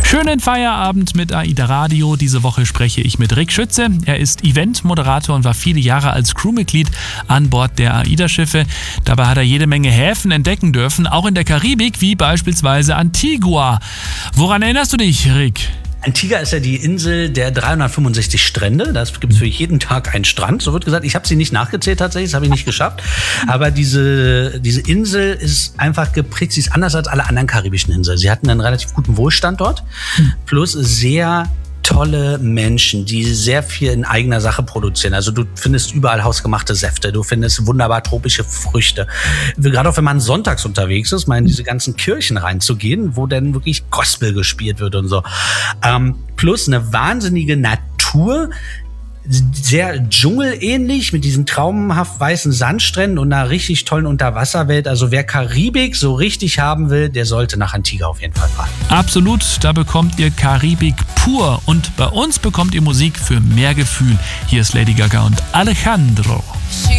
Schönen Feierabend mit AIDA Radio. Diese Woche spreche ich mit Rick Schütze. Er ist Eventmoderator und war viele Jahre als Crewmitglied an Bord der AIDA-Schiffe. Dabei hat er jede Menge Häfen entdecken dürfen, auch in der Karibik, wie beispielsweise Antigua. Woran erinnerst du dich, Rick? Antigua ist ja die Insel der 365 Strände. Da gibt es für jeden Tag einen Strand. So wird gesagt. Ich habe sie nicht nachgezählt tatsächlich, das habe ich nicht geschafft. Aber diese Insel ist einfach geprägt. Sie ist anders als alle anderen karibischen Inseln. Sie hatten einen relativ guten Wohlstand dort. Plus sehr tolle Menschen, die sehr viel in eigener Sache produzieren. Also du findest überall hausgemachte Säfte, du findest wunderbar tropische Früchte. Gerade auch wenn man sonntags unterwegs ist, mal in diese ganzen Kirchen reinzugehen, wo dann wirklich Gospel gespielt wird und so. Plus eine wahnsinnige Natur, sehr dschungelähnlich mit diesen traumhaft weißen Sandstränden und einer richtig tollen Unterwasserwelt. Also wer Karibik so richtig haben will, der sollte nach Antigua auf jeden Fall fahren. Absolut, da bekommt ihr Karibik pur und bei uns bekommt ihr Musik für mehr Gefühl. Hier ist Lady Gaga und Alejandro.